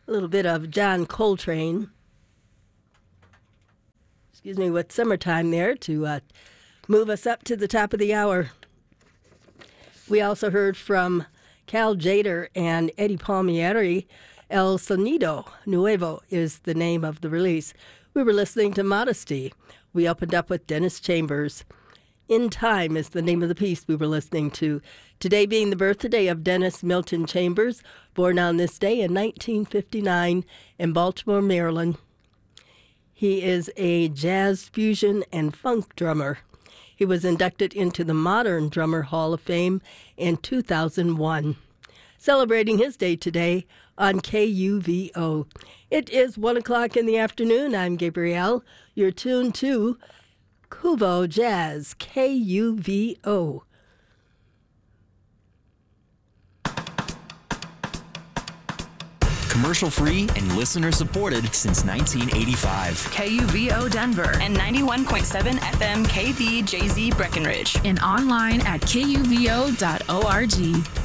A little bit of John Coltrane. With Summertime there to move us up to the top of the hour. We also heard from Cal Tjader and Eddie Palmieri. El Sonido Nuevo is the name of the release. We were listening to Modesty. We opened up with Dennis Chambers. In Time is the name of the piece we were listening to. Today being the birthday of Dennis Milton Chambers, born on this day in 1959 in Baltimore, Maryland. He is a jazz, fusion, and funk drummer. He was inducted into the Modern Drummer Hall of Fame in 2001. Celebrating his day today on KUVO. It is 1 o'clock in the afternoon. I'm Gabrielle. You're tuned to KUVO Jazz, KUVO. Commercial free and listener supported since 1985. KUVO Denver and 91.7 FM KVJZ Breckenridge. And online at kuvo.org.